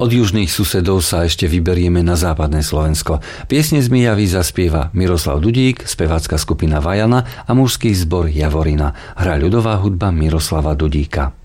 Od južných susedov sa ešte vyberieme na západné Slovensko. Piesne z Mijavy zaspieva Miroslav Dudík, spevácka skupina Vajana a mužský zbor Javorina. Hrá ľudová hudba Miroslava Dudíka.